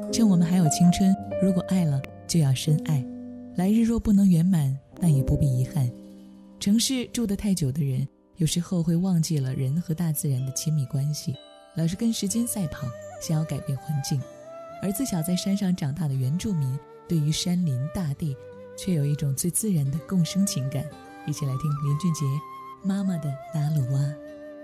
趁我们还有青春，如果爱了就要深爱，来日若不能圆满，那也不必遗憾。城市住得太久的人，有时候会忘记了人和大自然的亲密关系，老是跟时间赛跑，想要改变环境。而自小在山上长大的原住民，对于山林大地却有一种最自然的共生情感。一起来听林俊杰妈妈的拿鲁哇。